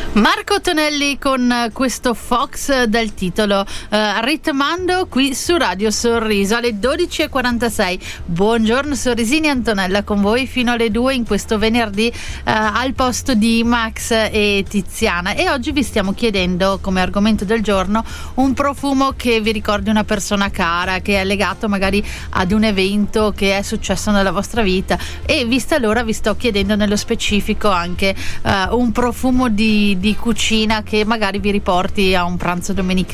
Marco Tonelli con questo Fox dal titolo Ritmando qui su Radio Sorriso alle 12.46. Buongiorno Sorrisini, Antonella con voi fino alle 2 in questo venerdì al posto di Max e Tiziana, e oggi vi stiamo chiedendo come argomento del giorno un profumo che vi ricordi una persona cara, che è legato magari ad un evento che è successo nella vostra vita, e vista l'ora vi sto chiedendo nello specifico anche un profumo di cucina che magari vi riporti a un pranzo domenicale